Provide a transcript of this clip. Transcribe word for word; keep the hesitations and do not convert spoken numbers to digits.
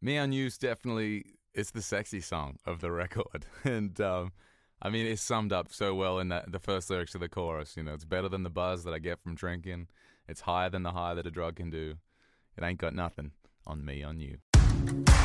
Me on You's definitely, it's the sexy song of the record. And, um, I mean, it's summed up so well in that the first lyrics of the chorus. You know, it's better than the buzz that I get from drinking. It's higher than the high that a drug can do. It ain't got nothing on me on you.